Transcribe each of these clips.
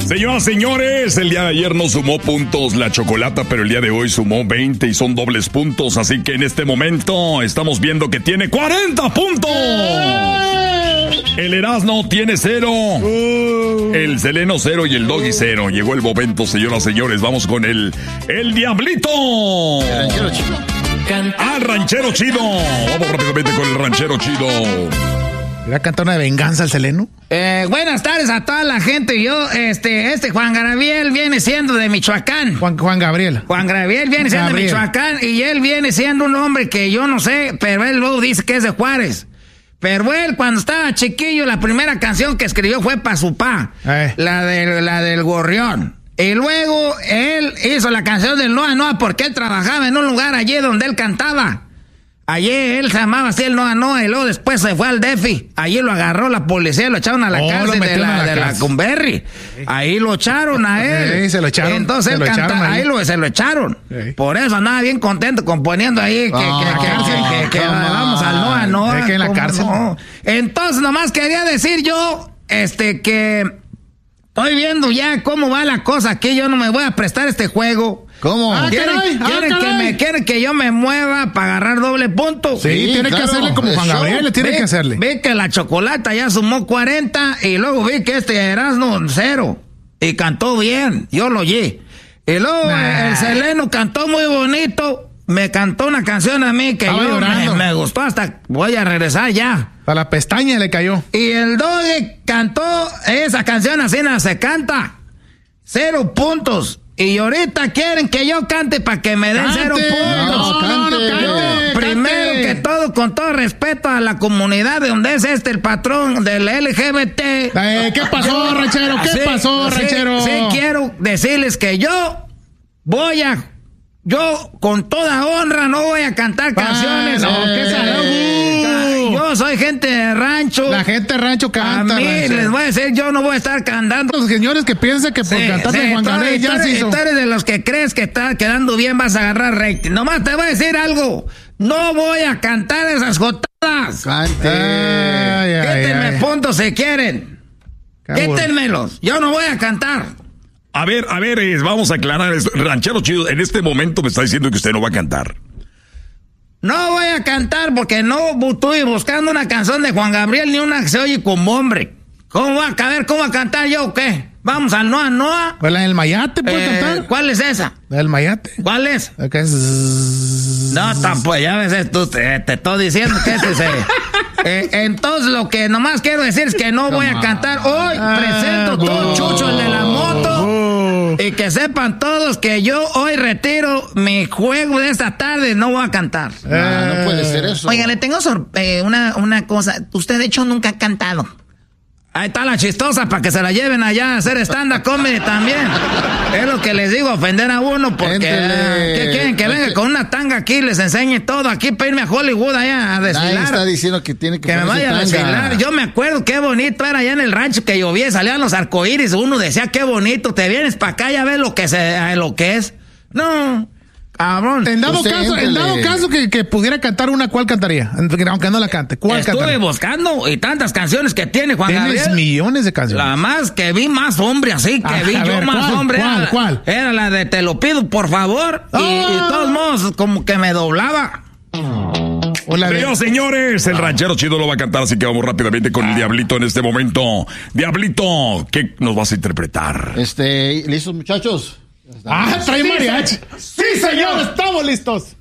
Señoras, señores, el día de ayer no sumó puntos la Chocolata, pero el día de hoy sumó 20 y son dobles puntos. Así que en este momento estamos viendo que tiene 40 puntos. El Erasmo tiene 0. El Seleno 0 y el Doggy 0. Llegó el momento, señoras, señores. Vamos con el Diablito. El ranchero chido. Al ranchero chido. Vamos rápidamente con el ranchero chido. ¿Iba a cantar una de venganza al Seleno? Buenas tardes a toda la gente. Yo, Juan Gabriel viene siendo de Michoacán. Juan Gabriel. Juan Gabriel viene siendo de Michoacán y él viene siendo un hombre que yo no sé, pero él luego dice que es de Juárez. Pero él, cuando estaba chiquillo, la primera canción que escribió fue pa' su pa, la del Gorrión. Y luego él hizo la canción del Noa Noa porque él trabajaba en un lugar allí donde él cantaba. Allí él se llamaba así el Noa Noa y luego después se fue al DEFI. Allí lo agarró la policía y lo echaron a la cárcel de la Cumberry. Ahí lo echaron a él. Se lo echaron. Entonces él cantaba, se lo echaron. Por eso andaba bien contento componiendo ahí que vamos al Noa Noa. Que en la cárcel. No. Entonces nomás quería decir yo que estoy viendo ya cómo va la cosa aquí. Yo no me voy a prestar este juego. ¿Cómo? ¿Quieren que yo me mueva para agarrar doble punto? Sí, tiene que hacerle como Juan Gabriel, tiene que hacerle. Vi que la Chocolata ya sumó 40 y luego vi que Erasmo 0 y cantó bien, yo lo oí. Y luego el Seleno cantó muy bonito, me cantó una canción a mí que me gustó hasta voy a regresar ya. A la pestaña le cayó. Y el Doggy cantó esa canción así, se canta 0 puntos. Y ahorita quieren que yo cante para que me den 0 puntos. No, primero que todo, con todo respeto a la comunidad de donde es el patrón del LGBT. ¿Qué pasó, ranchero? ¿Qué pasó, ranchero? Sí, quiero decirles que yo con toda honra no voy a cantar canciones. Yo soy gente de rancho. La gente de rancho canta. A mí les voy a decir, yo no voy a estar cantando. Los señores que piensan que por cantar de Juan Gabriel ya se hizo. Tú eres de los que crees que está quedando bien, vas a agarrar rating. Nomás te voy a decir algo. No voy a cantar esas jotadas. Quítenme puntos si quieren. Quítenmelos. Yo no voy a cantar. A ver, vamos a aclarar esto. Ranchero chido, en este momento me está diciendo que usted no va a cantar. No voy a cantar porque no estoy buscando una canción de Juan Gabriel ni una que se oye como hombre. ¿Cómo va a cantar yo o qué? Vamos al Noa Noa. Pues la del Mayate puede cantar. ¿Cuál es esa? La del Mayate. ¿Cuál es? ¿Qué es? No, tampoco, ya ves, tú te estoy diciendo que entonces lo que nomás quiero decir es que no voy a cantar hoy. Presento todo Chucho, el de la moto. Y que sepan todos que yo hoy retiro mi juego de esta tarde, no voy a cantar. No puede ser eso. Oiga, le tengo una cosa. Usted de hecho nunca ha cantado. Ahí está la chistosa para que se la lleven allá a hacer stand-up comedy también. Es lo que les digo, ofender a uno porque ¿qué quieren? Que venga con una tanga aquí y les enseñe todo. Aquí para irme a Hollywood allá a desfilar. Nadie está diciendo que tiene que me vaya a desfilar. Yo me acuerdo qué bonito era allá en el rancho que llovía y salían los arcoíris. Uno decía qué bonito. Te vienes para acá y ya ves lo que es. No. Cabrón. En dado caso que pudiera cantar una, ¿cuál cantaría? Aunque no la cante. ¿Cuál cantaría? Estuve buscando y tantas canciones que tiene Juan Gabriel. Tienes millones de canciones. La más que vi más hombre así, más hombre. ¿Cuál? Era la de Te lo pido, por favor. Y de todos modos, como que me doblaba. Pero señores, el ranchero chido lo va a cantar, así que vamos rápidamente con el Diablito en este momento. Diablito, ¿qué nos vas a interpretar? ¿Listos, muchachos? Trae mariachi. Sí, señor, estamos listos.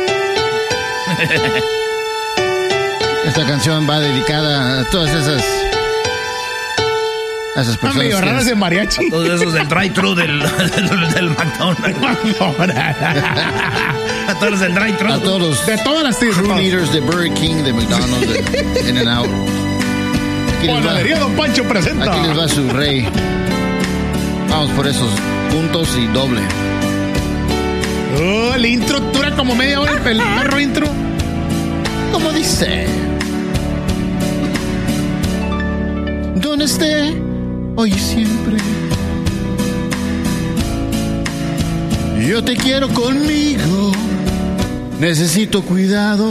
Esta canción va dedicada a todas esas personas. Medio raras de mariachi. A todos esos del drive-thru del McDonald's. A todos los del drive-thru. A todos los de todas las crew leaders de Burger King, de McDonald's, de In-N-Out. Panadería Don Pancho presenta. Aquí les va su rey. Vamos por esos puntos y doble. El intro dura como media hora, el perro intro. Como dice. Donde esté, hoy y siempre. Yo te quiero conmigo. Necesito cuidado.